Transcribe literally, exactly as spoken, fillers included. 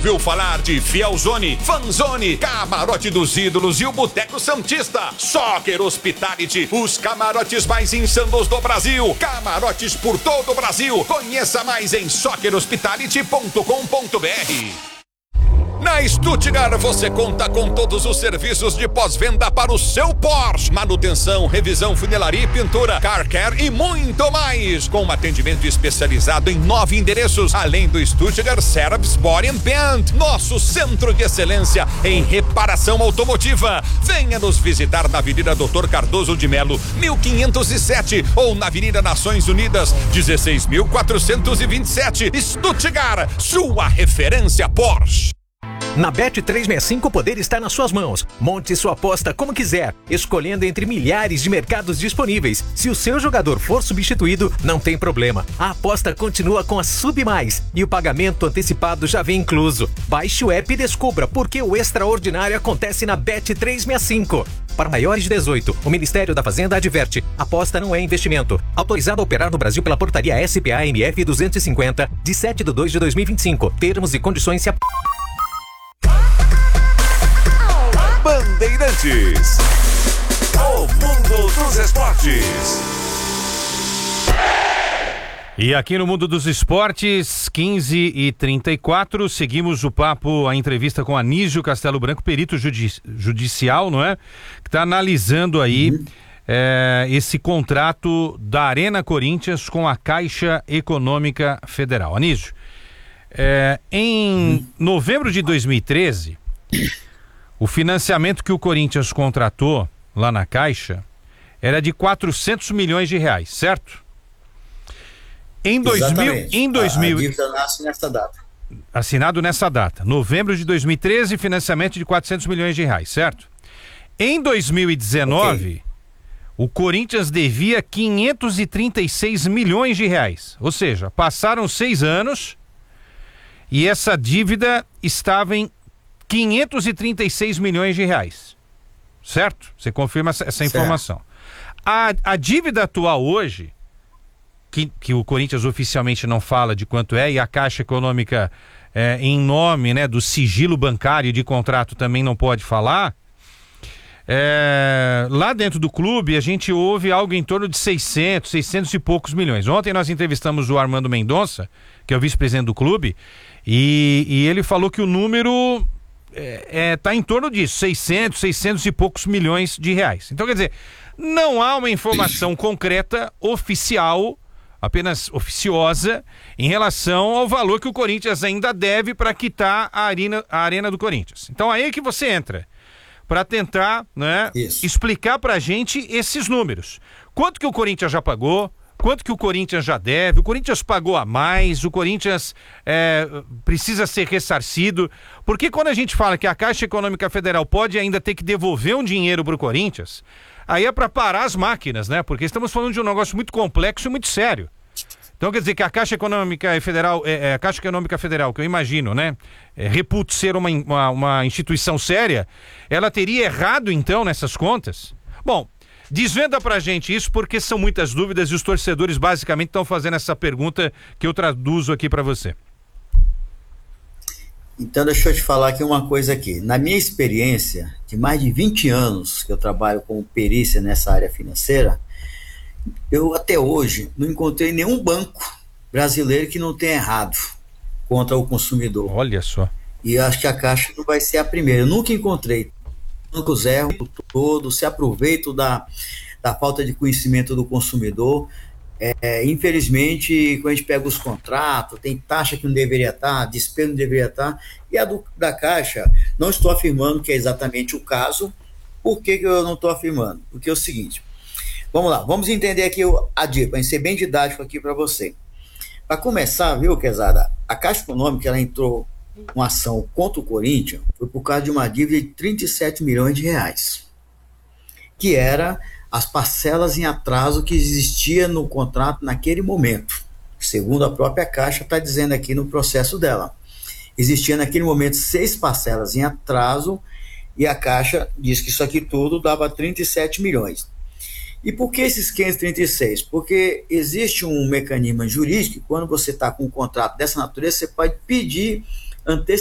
ouviu falar de Fielzone, Fanzone, Camarote dos Ídolos e o Boteco Santista? Soccer Hospitality, os camarotes mais insanos do Brasil. Camarotes por todo o Brasil. Conheça mais em soccer hospitality ponto com ponto br. Na Stuttgart você conta com todos os serviços de pós-venda para o seu Porsche. Manutenção, revisão, funilaria e pintura, car care e muito mais. Com um atendimento especializado em nove endereços, além do Stuttgart Service Body and Paint, nosso centro de excelência em reparação automotiva. Venha nos visitar na Avenida doutor Cardoso de Melo, mil quinhentos e sete, ou na Avenida Nações Unidas, dezesseis mil quatrocentos e vinte e sete. Stuttgart, sua referência Porsche. Na Bet trezentos e sessenta e cinco o poder está nas suas mãos. Monte sua aposta como quiser, escolhendo entre milhares de mercados disponíveis. Se o seu jogador for substituído, não tem problema. A aposta continua com a Submais e o pagamento antecipado já vem incluso. Baixe o app e descubra porque o extraordinário acontece na Bet trezentos e sessenta e cinco. Para maiores de dezoito, o Ministério da Fazenda adverte: aposta não é investimento. Autorizado a operar no Brasil pela portaria S P A M F duzentos e cinquenta, de sete de dois de dois mil e vinte e cinco. Termos e condições se aplicam. Bandeirantes, o mundo dos esportes. E aqui no Mundo dos Esportes, quinze e trinta e quatro, seguimos o papo, a entrevista com Anísio Castelo Branco, perito judici- judicial, não é? Que está analisando aí uhum. é, esse contrato da Arena Corinthians com a Caixa Econômica Federal. Anísio, é, em uhum. novembro de dois mil e treze... o financiamento que o Corinthians contratou lá na Caixa era de quatrocentos milhões de reais, certo? Em dois mil, em dois mil, a dívida nasce nessa data. Assinado nessa data. Novembro de dois mil e treze, financiamento de quatrocentos milhões de reais, certo? Em dois mil e dezenove, okay. o Corinthians devia quinhentos e trinta e seis milhões de reais. Ou seja, passaram seis anos e essa dívida estava em quinhentos e trinta e seis milhões de reais, certo? Você confirma essa, essa informação. A, a dívida atual hoje, que, que o Corinthians oficialmente não fala de quanto é, e a Caixa Econômica, é, em nome, né, do sigilo bancário de contrato, também não pode falar, é, lá dentro do clube a gente ouve algo em torno de seiscentos, seiscentos e poucos milhões. Ontem nós entrevistamos o Armando Mendonça, que é o vice-presidente do clube, e, e ele falou que o número É, é, tá em torno disso, seiscentos, seiscentos e poucos milhões de reais. Então, quer dizer, não há uma informação concreta, oficial, apenas oficiosa, em relação ao valor que o Corinthians ainda deve para quitar a arena, a arena do Corinthians. Então, aí é que você entra, para tentar, né, explicar pra gente esses números. Quanto que o Corinthians já pagou? Quanto que o Corinthians já deve? O Corinthians pagou a mais? O Corinthians é, precisa ser ressarcido? Porque quando a gente fala que a Caixa Econômica Federal pode ainda ter que devolver um dinheiro para o Corinthians, aí é para parar as máquinas, né? Porque estamos falando de um negócio muito complexo e muito sério. Então quer dizer que a Caixa Econômica Federal, é, é, a Caixa Econômica Federal, que eu imagino, né, é, reputo ser uma, uma, uma instituição séria, ela teria errado então nessas contas? Bom, desvenda pra gente isso, porque são muitas dúvidas e os torcedores basicamente estão fazendo essa pergunta que eu traduzo aqui para você. Então deixa eu te falar aqui uma coisa aqui. Na minha experiência de mais de vinte anos que eu trabalho com perícia nessa área financeira, eu até hoje não encontrei nenhum banco brasileiro que não tenha errado contra o consumidor. Olha só. E eu acho que a Caixa não vai ser a primeira. Eu nunca encontrei. Bancos erram todo, se aproveitam da, da falta de conhecimento do consumidor. É, infelizmente, quando a gente pega os contratos, tem taxa que não deveria estar, despesa não deveria estar, e a do, da Caixa, não estou afirmando que é exatamente o caso. Por que, que eu não estou afirmando? Porque é o seguinte, vamos lá, vamos entender aqui a dica, para ser bem didático aqui para você. Para começar, viu, Quezada, a Caixa Econômica, ela entrou uma ação contra o Corinthians, foi por causa de uma dívida de trinta e sete milhões de reais, que era as parcelas em atraso que existia no contrato naquele momento. Segundo a própria Caixa, está dizendo aqui no processo dela. Existia naquele momento seis parcelas em atraso e a Caixa diz que isso aqui tudo dava trinta e sete milhões. E por que esses quinhentos e trinta e seis? Porque existe um mecanismo jurídico, quando você está com um contrato dessa natureza, você pode pedir antecipação